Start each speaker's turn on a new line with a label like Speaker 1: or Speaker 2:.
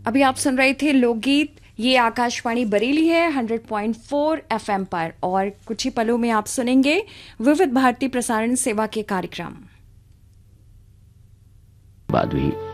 Speaker 1: अभी आप सुन रहे थे लोकगीत। ये आकाशवाणी बरेली है 100.4 एफएम पर, और कुछ ही पलों में आप सुनेंगे विविध भारती प्रसारण सेवा के कार्यक्रम।
Speaker 2: बात हुई